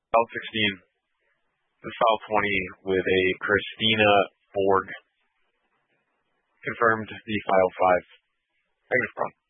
File 16. This is file 20 with a Christina Borg. Confirmed the file 5. Negative prompt.